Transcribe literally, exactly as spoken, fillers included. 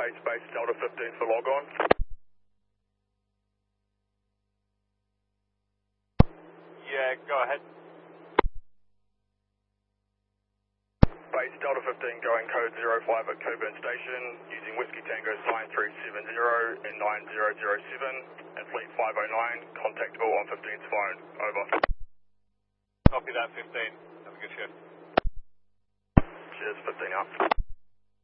Base, base, Delta fifteen for log on. Yeah, go ahead. Base, Delta fifteen going code zero five at Coburn Station, using Whiskey Tango sign three seven zero and nine zero zero seven, and Fleet five oh nine, contactable on fifteen's phone, over. Copy that, fifteen. Have a good shift. Cheers, fifteen out.